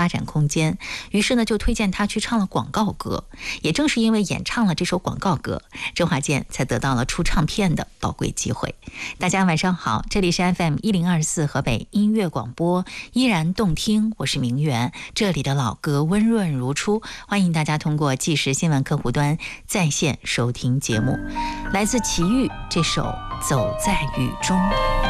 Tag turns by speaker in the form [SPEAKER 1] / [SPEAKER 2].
[SPEAKER 1] 发展空间，于是呢就推荐他去唱了广告歌。也正是因为演唱了这首广告歌，周华健才得到了出唱片的宝贵机会。大家晚上好，这里是 FM1024 河北音乐广播，依然动听，我是明媛，这里的老歌温润如初，欢迎大家通过即时新闻客户端在线收听节目。来自齐豫这首《走在雨中》。